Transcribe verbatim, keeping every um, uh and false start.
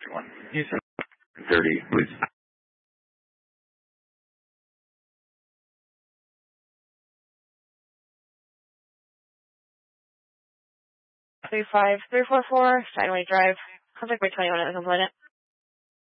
One. Houston. thirty, please. three five three four four, Steinway Drive. Contact by twenty-one at the complainant.